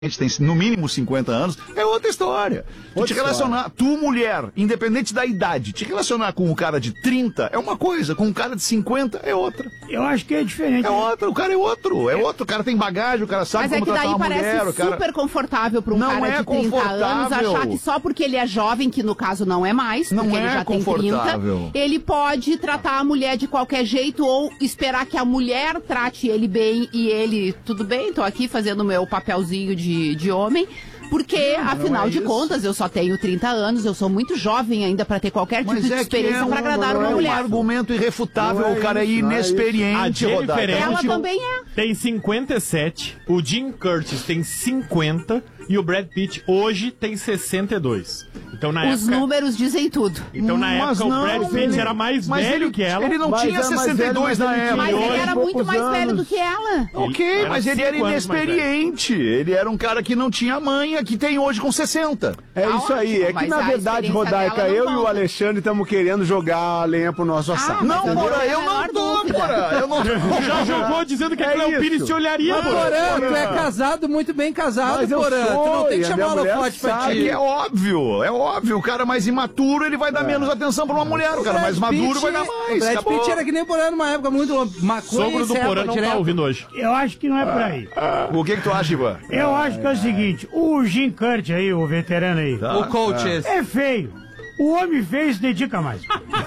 tem no mínimo 50 anos, é outra história. Te relacionar, tu mulher, independente da idade, te relacionar com um cara de 30 é uma coisa, com um cara de 50 é outra. Eu acho que é diferente. É outra, o cara é outro, o cara tem bagagem, o cara sabe como tratar uma mulher. Mas é que daí parece super confortável para um cara de 30 anos achar que só porque ele é jovem, que no caso não é mais, porque ele já tem 30, ele pode tratar a mulher de qualquer jeito ou esperar que a mulher trate ele bem e ele, tudo bem, tô aqui fazendo o meu papelzinho de homem, porque, afinal de contas, eu só tenho 30 anos, eu sou muito jovem ainda para ter qualquer tipo de experiência para agradar uma mulher. É um argumento irrefutável, o cara é inexperiente. Ela também é. Tem 57, o Jim Curtis tem 50 e o Brad Pitt hoje tem 62. Então, na Os números dizem tudo. Então, na época, o Brad Pitt era mais velho que ela. Ele não tinha 62 na época. Mas ele era muito mais velho do que ela. Ok, mas ele era inexperiente. Ele era um cara que não tinha manha, que tem hoje com 60. É isso aí. É que, na verdade, Rodaica, eu e o Alexandre estamos querendo jogar a lenha pro nosso assado. Não, Porã, eu não tô, Porã. Eu não já jogou dizendo que a Cleopires te olharia, Porã. Tu é casado, muito bem casado, Porã. Tu não tem que chamar o holofote pra ti. É óbvio. O cara mais imaturo, ele vai dar menos atenção pra uma mulher. O cara mais maduro vai dar mais. O Brad Pitt era que nem o Porã numa época muito maconha. Sogro do Porã não tá ouvindo hoje. Eu acho que não é por aí. O que tu acha, Ivan? Eu acho que é o seguinte, o Jim Curtis aí, o veterano aí. O coach é feio. O homem feio se dedica mais.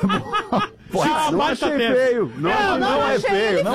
Não achei feio. Não é feio.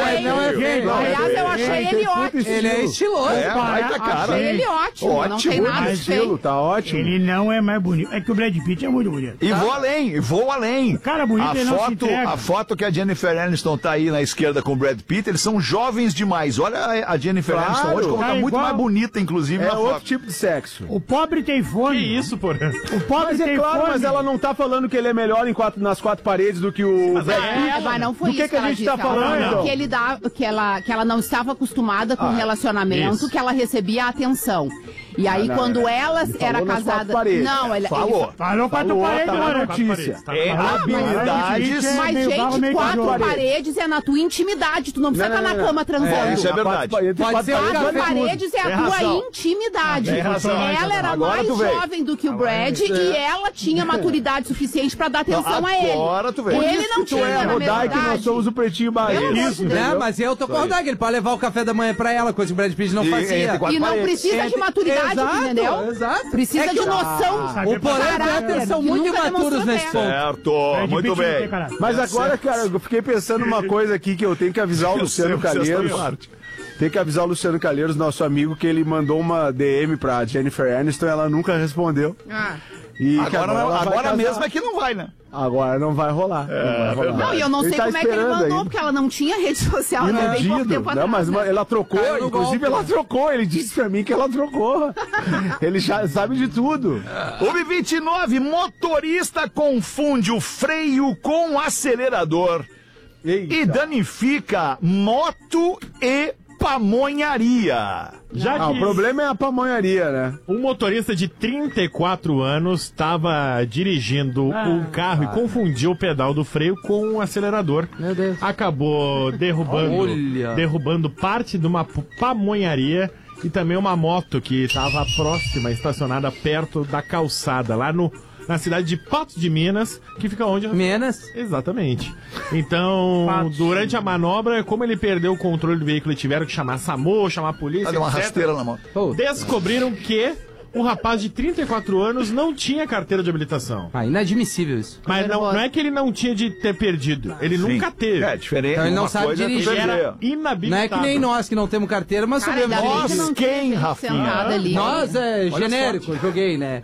Aliás, eu achei ele ótimo. Ele é estiloso. Achei ele ótimo. Não tem nada de feio. Tá ótimo. Ele não é mais bonito. É que o Brad Pitt é muito bonito. E vou além. O cara bonito ele não se entrega. A foto que a Jennifer Aniston tá aí na esquerda com o Brad Pitt, eles são jovens demais. Olha a Jennifer Aniston hoje, como tá muito mais bonita, inclusive, na foto. É outro tipo de sexo. O pobre tem fome. Que isso, Porã? O pobre tem fome. Mas ela não tá falando que ele é melhor nas quatro paredes do que o Brad Pitt. Mas não foi isso que a gente tá falando. Que ela não estava acostumada com relacionamento, que ela recebia atenção. E aí, quando ela era casada... Não, ela... Falou quatro paredes, tá notícia. Habilidades... Mas, gente, quatro paredes é na tua intimidade. Tu não precisa estar na cama transando. Isso é verdade. Quatro paredes é a tua intimidade. Ela era mais jovem do que o Brad e ela tinha maturidade suficiente pra dar atenção a ele. Agora tu vê. Ele não tinha, na Rodaica, que nós somos o Pretinho Básico. Isso, né? Mas eu tô com o Rodaica, ele pode levar o café da manhã pra ela, coisa que o Brad Pitt não fazia. E não precisa de maturidade, entendeu? Exato. Precisa de noção. O Porã e o Peter são muito imaturos nesse ponto. Certo, muito bem. Mas agora, cara, eu fiquei pensando uma coisa aqui que eu tenho que avisar o Luciano Calheiros. Tem que avisar o Luciano Calheiros, nosso amigo, que ele mandou uma DM pra Jennifer Aniston e ela nunca respondeu. E agora mesmo é que não vai, né? Agora não vai rolar. Não, e eu não sei como é que ele mandou, porque ela não tinha rede social também pouco tempo atrás. Não, mas ela trocou, inclusive ela trocou. Ele disse pra mim que ela trocou. Ele já sabe de tudo. 1:29, motorista confunde o freio com o acelerador. E danifica moto e pamonharia. O problema é a pamonharia, né? Um motorista de 34 anos estava dirigindo um carro e confundiu o pedal do freio com o acelerador. Meu Deus. Acabou derrubando parte de uma pamonharia e também uma moto que estava próxima, estacionada perto da calçada, lá na cidade de Patos de Minas, que fica onde? Minas? Exatamente. Então, durante a manobra, como ele perdeu o controle do veículo e tiveram que chamar SAMU, chamar a polícia, deu uma rasteira na moto. Descobriram que um rapaz de 34 anos não tinha carteira de habilitação. Inadmissível isso. Mas não é que ele não tinha de ter perdido. Ele nunca teve. É diferente. Então ele não sabe dirigir. Ele era inabilitado. Não é que nem nós que não temos carteira, mas sabemos dirigir. Nós quem, Rafinha? Nós é genérico, joguei, né?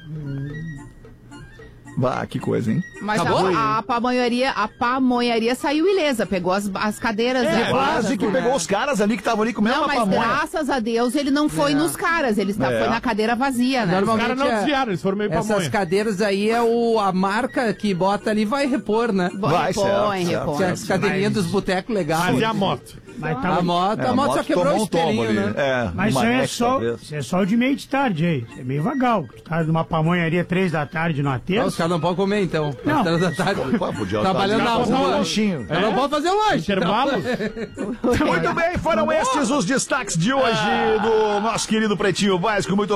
Bah, que coisa, hein? Mas a pamonharia saiu ilesa, pegou as cadeiras. Quase que pegou os caras ali que estavam ali comendo uma pamonha. Não, mas graças a Deus ele não foi nos caras, ele foi na cadeira vazia, né? Os caras não desviaram, eles foram meio pamonha. Essas cadeiras aí a marca que bota ali vai repor, né? Repõe. As cadeirinhas dos botecos legais. Mas e a moto? Mas a moto só quebrou o espelhinho, né? Mas isso é só de meio de tarde aí. É meio vagal. Tu tá numa pamonharia 3 da tarde numa terça. Os caras não podem comer, então. Não. 3 da tarde. Trabalhando na rua. Eu não posso fazer lanche. Intervalo? Muito bem, foram estes os destaques de hoje do nosso querido Pretinho Básico. Muito